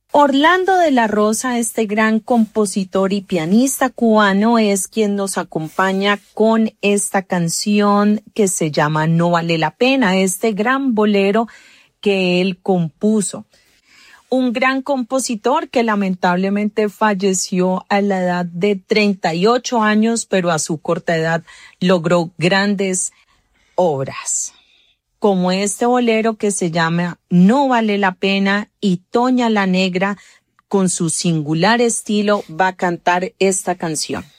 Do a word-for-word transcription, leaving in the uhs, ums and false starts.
Orlando de la Rosa, este gran compositor y pianista cubano, es quien nos acompaña con esta canción que se llama No vale la pena, este gran bolero que él compuso. Un gran compositor que lamentablemente falleció a la edad de treinta y ocho años, pero a su corta edad logró grandes obras, como este bolero que se llama No vale la pena, y Toña la Negra, con su singular estilo, va a cantar esta canción.